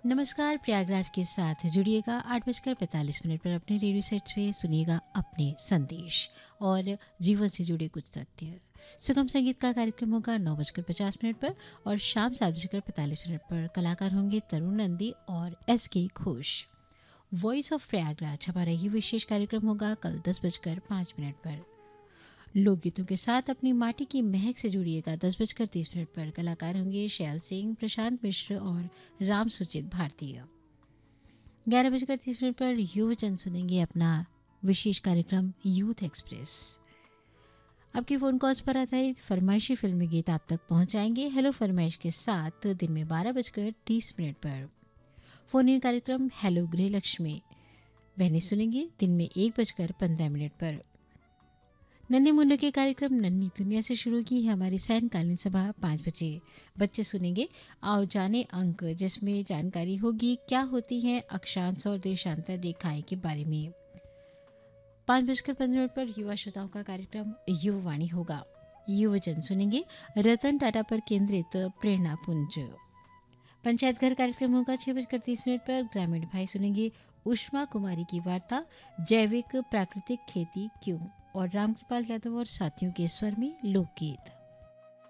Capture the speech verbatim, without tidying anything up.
नमस्कार, प्रयागराज के साथ जुड़िएगा आठ बजकर पैंतालीस मिनट पर अपने रेडियो सेट पे सुनिएगा अपने संदेश और जीवन से जुड़े कुछ तथ्य। सुगम संगीत का कार्यक्रम होगा नौ बजकर पचास मिनट पर और शाम सात बजकर पैंतालीस मिनट पर कलाकार होंगे तरुण नंदी और एस के घोष। वॉइस ऑफ प्रयागराज हमारा ये विशेष कार्यक्रम होगा कल दस बजकर पाँच मिनट पर। लोकगीतों के साथ अपनी माटी की महक से जुड़िएगा दस बजकर तीस मिनट पर। कलाकार होंगे शैल सिंह, प्रशांत मिश्र और राम सुचित भारतीय। ग्यारह बजकर तीस मिनट पर युवजन सुनेंगे अपना विशेष कार्यक्रम यूथ एक्सप्रेस। आपकी फ़ोन कॉल्स पर आधारित फरमाइशी फिल्मी गीत आप तक पहुंचाएंगे हेलो फरमाइश के साथ दिन में बारह बजकर तीस मिनट पर। फोन इन कार्यक्रम हेलो गृह लक्ष्मी बहनें सुनेंगी दिन में एक बजकर पंद्रह मिनट पर। नन्हे मुन्नों के कार्यक्रम नन्ही दुनिया से शुरू की है हमारी सायंकालीन सभा पाँच बजे। बच्चे सुनेंगे आओ जाने अंक, जिसमें जानकारी होगी क्या होती है अक्षांश और देशांतर रेखाएं के बारे में। पाँच बजकर पंद्रह मिनट पर युवा श्रोताओं का कार्यक्रम युववाणी होगा। युवजन सुनेंगे रतन टाटा पर केंद्रित प्रेरणा पुंज। पंचायत घर कार्यक्रम होगा छह बजकर तीस मिनट पर। ग्रामीण भाई सुनेंगे उष्मा कुमारी की वार्ता जैविक प्राकृतिक खेती क्यों, और रामकृपाल यादव और साथियों के स्वर में लोकगीत।